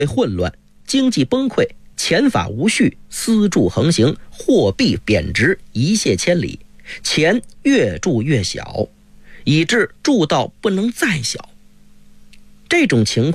混乱，经济崩溃，钱法无序，私铸横行，货币贬值，一泻千里，钱越铸越小，以致铸到不能再小。这种情